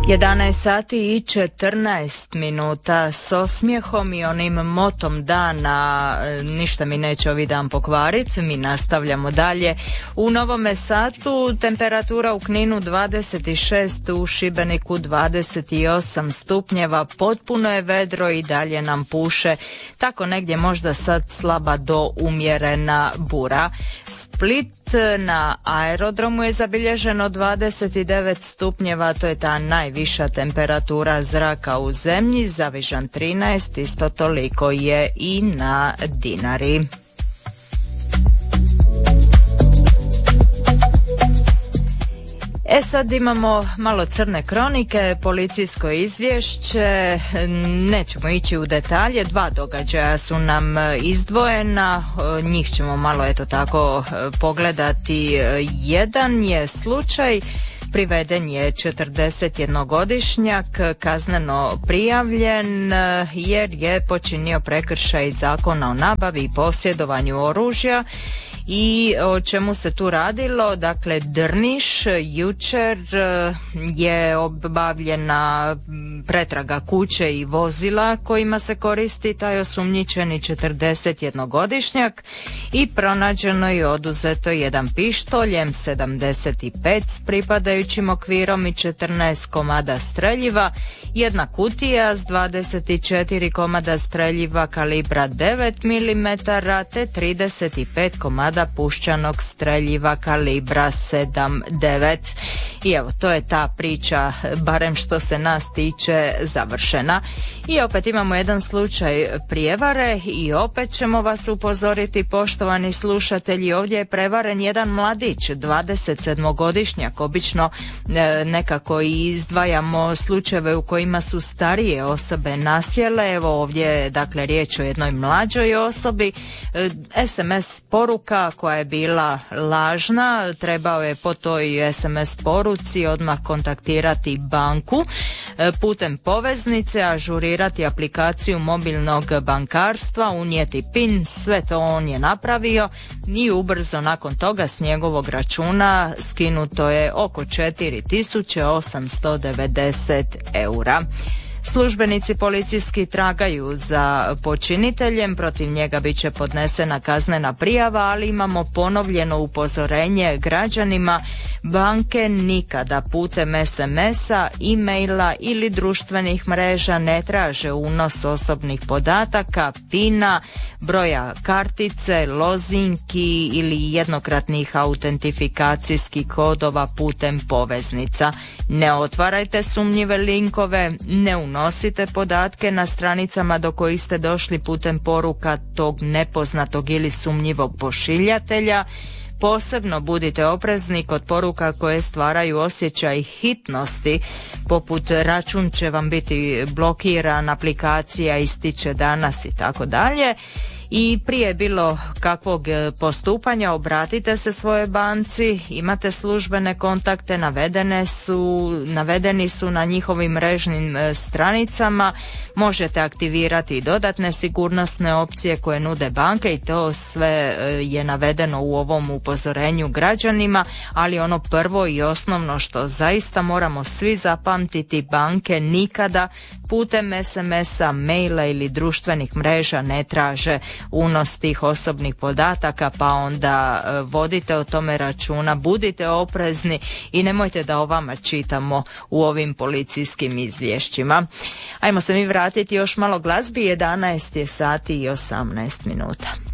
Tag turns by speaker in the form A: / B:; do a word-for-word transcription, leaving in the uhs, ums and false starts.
A: jedanaest sati i četrnaest minuta s osmijehom i onim motom dana ništa mi neće ovi dan pokvariti. Mi nastavljamo dalje. U Novome Satu temperatura u Kninu dvadeset šest, u Šibeniku dvadeset osam stupnjeva, potpuno je vedro i dalje nam puše, tako negdje možda sad slaba do umjerena bura. Split na aerodromu je zabilježeno dvadeset devet stupnjeva, to je ta najviša temperatura zraka u zemlji, Zavižan trinaest, isto toliko je i na Dinari. E sad imamo malo crne kronike, policijsko izvješće, nećemo ići u detalje, dva događaja su nam izdvojena, njih ćemo malo eto tako pogledati. Jedan je slučaj, priveden je četrdesetjednogodišnjak, kazneno prijavljen jer je počinio prekršaj Zakona o nabavi i posjedovanju oružja. I o čemu se tu radilo? Dakle, Drniš, jučer je obavljena pretraga kuće i vozila kojima se koristi taj osumnjičeni četrdesetjednogodišnjak i pronađeno je oduzeto jedan pištolj M sedamdeset pet s pripadajućim okvirom i četrnaest komada streljiva, jedna kutija s dvadeset četiri komada streljiva kalibra devet milimetara te trideset pet komada puščanog streljiva kalibra sedam devet. I evo, to je ta priča, barem što se nas tiče, završena. I opet imamo jedan slučaj prijevare i opet ćemo vas upozoriti, poštovani slušatelji, ovdje je prevaren jedan mladić, dvadesetsedmogodišnjak. Obično e, nekako izdvajamo slučajeve u kojima su starije osobe nasjele. Evo ovdje je dakle riječ o jednoj mlađoj osobi. E, es em es poruka koja je bila lažna, trebao je po toj es em es poruci odmah kontaktirati banku e, putem poveznice, ažurirati aplikaciju mobilnog bankarstva, unijeti pin, sve to on je napravio i ubrzo nakon toga s njegovog računa skinuto je oko četiri tisuće osamsto devedeset eura. Službenici policijski tragaju za počiniteljem, protiv njega bit će podnesena kaznena prijava, ali imamo ponovljeno upozorenje građanima: banke nikada putem es em esa, e-maila ili društvenih mreža ne traže unos osobnih podataka, pina, broja kartice, lozinki ili jednokratnih autentifikacijskih kodova putem poveznica. Ne otvarajte sumnjive linkove, ne unosite podatke na stranicama do kojih ste došli putem poruka tog nepoznatog ili sumnjivog pošiljatelja. Posebno budite oprezni kod poruka koje stvaraju osjećaj hitnosti, poput račun će vam biti blokiran, aplikacija ističe danas i tako dalje. I prije bilo kakvog postupanja obratite se svojoj banci, imate službene kontakte, navedene su, navedeni su na njihovim mrežnim stranicama, možete aktivirati dodatne sigurnosne opcije koje nude banke i to sve je navedeno u ovom upozorenju građanima, ali ono prvo i osnovno što zaista moramo svi zapamtiti: banke nikada putem es em esa, maila ili društvenih mreža ne traže unos tih osobnih podataka, pa onda vodite o tome računa, budite oprezni i nemojte da o vama čitamo u ovim policijskim izvješćima. Ajmo se mi vratiti još malo glazbi, jedanaest je sati i osamnaest minuta.